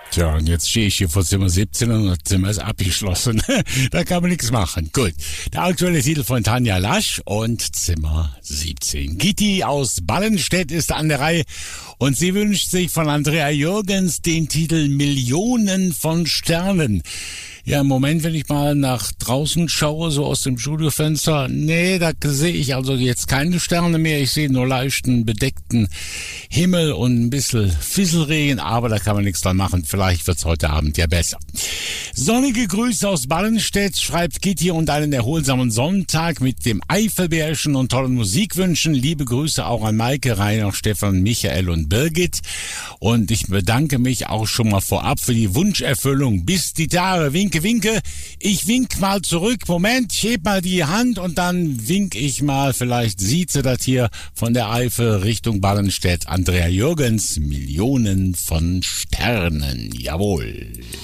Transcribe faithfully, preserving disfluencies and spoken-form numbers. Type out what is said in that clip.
Tja, und jetzt stehe ich hier vor Zimmer siebzehn und das Zimmer ist abgeschlossen. Da kann man nichts machen. Gut. Der aktuelle Titel von Tanja Lasch und Zimmer siebzehn. Gitti aus Ballenstedt ist an der Reihe und sie wünscht sich von Andrea Jürgens den Titel Millionen von Sternen. Ja, im Moment, wenn ich mal nach draußen schaue, so aus dem Studiofenster, nee, da sehe ich also jetzt keine Sterne mehr. Ich sehe nur leichten, bedeckten Himmel und ein bisschen Fisselregen, aber da kann man nichts dran machen. Vielleicht wird's heute Abend ja besser. Sonnige Grüße aus Ballenstedt, schreibt Gitti, und einen erholsamen Sonntag mit dem Eifelbärchen und tollen Musikwünschen. Liebe Grüße auch an Maike, Rainer, Stefan, Michael und Birgit. Und ich bedanke mich auch schon mal vorab für die Wunscherfüllung. Bis die Tage, winke, winke. Ich wink mal zurück. Moment, ich heb mal die Hand und dann wink ich mal. Vielleicht sieht sie das hier von der Eifel Richtung Ballenstedt. Andrea Jürgens, Millionen von Sternen. Jawohl.